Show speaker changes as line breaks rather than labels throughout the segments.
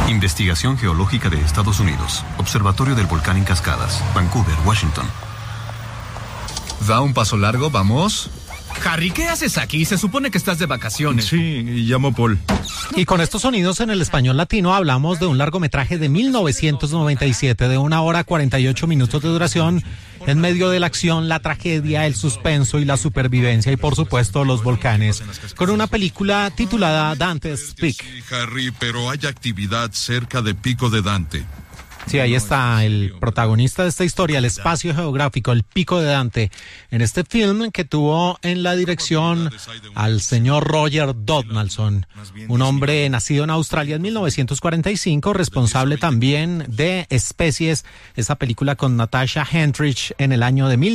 Investigación Geológica de Estados Unidos. Observatorio del Volcán en Cascadas. Vancouver, Washington.
¿Da un paso largo? ¿Vamos?
Harry, ¿qué haces aquí? Se supone que estás de vacaciones.
Sí, llamo Paul.
Y con estos sonidos en el español latino hablamos de un largometraje de 1997 de 1 hora 48 minutos de duración, en medio de la acción, la tragedia, el suspenso y la supervivencia y por supuesto los volcanes, con una película titulada Dante's Peak.
Sí, Harry, pero hay actividad cerca de Pico de Dante.
Sí, ahí está el protagonista de esta historia, el espacio geográfico, el Pico de Dante, en este film que tuvo en la dirección al señor Roger Donaldson, un hombre nacido en Australia en 1945, responsable también de Especies, esa película con Natasha Henstridge en el año de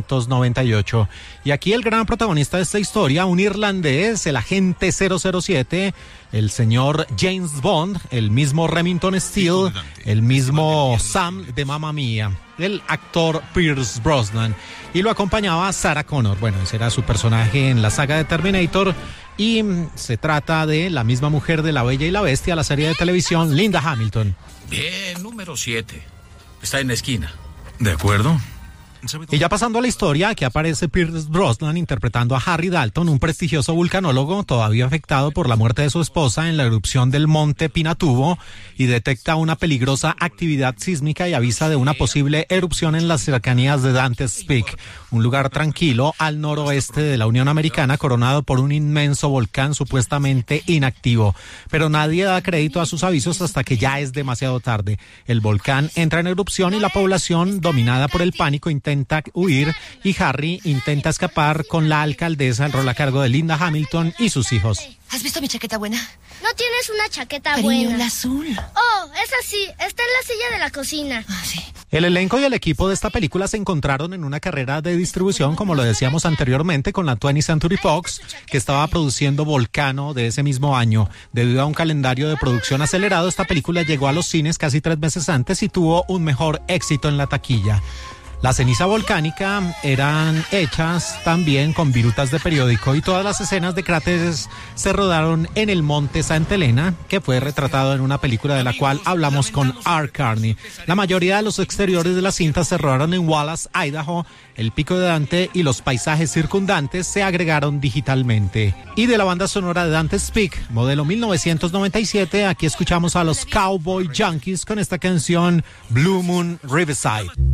1998. Y aquí el gran protagonista de esta historia, un irlandés, el agente 007, el señor James Bond, el mismo Remington Steele, el mismo Sam de Mamma Mía, el actor Pierce Brosnan, y lo acompañaba Sarah Connor. Bueno, ese era su personaje en la saga de Terminator, y se trata de la misma mujer de La Bella y la Bestia, la serie de televisión, Linda Hamilton.
Bien, número 7. Está en la esquina.
¿De acuerdo?
Y ya pasando a la historia, aquí aparece Pierce Brosnan interpretando a Harry Dalton, un prestigioso vulcanólogo todavía afectado por la muerte de su esposa en la erupción del monte Pinatubo, y detecta una peligrosa actividad sísmica y avisa de una posible erupción en las cercanías de Dante's Peak, un lugar tranquilo al noroeste de la Unión Americana coronado por un inmenso volcán supuestamente inactivo. Pero nadie da crédito a sus avisos hasta que ya es demasiado tarde. El volcán entra en erupción y la población, dominada por el pánico, intenta huir, y Harry intenta escapar con la alcaldesa, el rol a cargo de Linda Hamilton, y sus hijos.
¿Has visto mi chaqueta buena?
No tienes una chaqueta
Cariño,
buena.
la azul.
Oh, esa sí, está en la silla de la cocina.
Ah, sí.
El elenco y el equipo de esta película se encontraron en una carrera de distribución, como lo decíamos anteriormente, con la 20th Century Fox, que estaba produciendo Volcano de ese mismo año. Debido a un calendario de producción acelerado, esta película llegó a los cines casi 3 meses antes y tuvo un mejor éxito en la taquilla. La ceniza volcánica eran hechas también con virutas de periódico, y todas las escenas de cráteres se rodaron en el monte Santa Elena, que fue retratado en una película de la cual hablamos con Art Carney. La mayoría de los exteriores de la cinta se rodaron en Wallace, Idaho. El Pico de Dante y los paisajes circundantes se agregaron digitalmente. Y de la banda sonora de Dante's Peak, modelo 1997, aquí escuchamos a los Cowboy Junkies con esta canción Blue Moon Riverside.